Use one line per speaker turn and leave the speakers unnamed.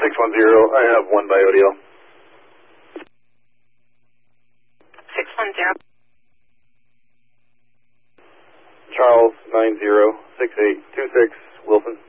610, I have 1 by ODL.
610.
Charles 906826 Wilson.